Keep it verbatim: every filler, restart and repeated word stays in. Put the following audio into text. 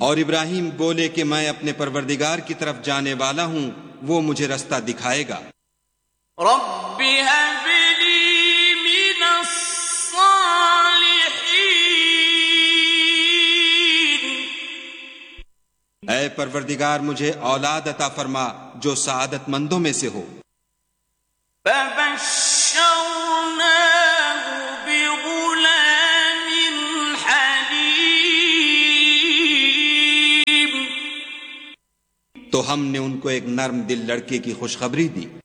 और इब्राहिम बोले कि मैं अपने परवरदिगार की तरफ जाने वाला हूं, वो मुझे रास्ता दिखाएगा। रब्बि हबली मिनस सालिहीन, ऐ परवरदिगार मुझे औलाद अता फरमा जो सआदतमंदों में से हो। फबश्शरनाहु बिगुलामिन हलीम, तो हमने उनको एक नर्म दिल लड़के की खुशखबरी दी।